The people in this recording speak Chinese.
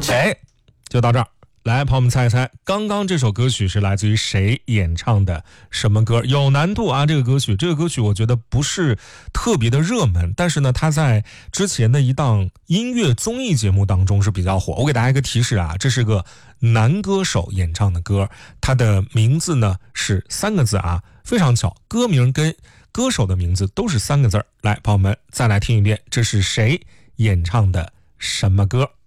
哎，就到这儿。来，朋友们猜一猜，刚刚这首歌曲是来自于谁演唱的？什么歌？有难度啊！这个歌曲我觉得不是特别的热门，但是呢，它在之前的一档音乐综艺节目当中是比较火。我给大家一个提示啊，这是个男歌手演唱的歌，他的名字呢是3个字啊，非常巧，歌名跟歌手的名字都是3个字。来，朋友们再来听一遍，这是谁演唱的什么歌？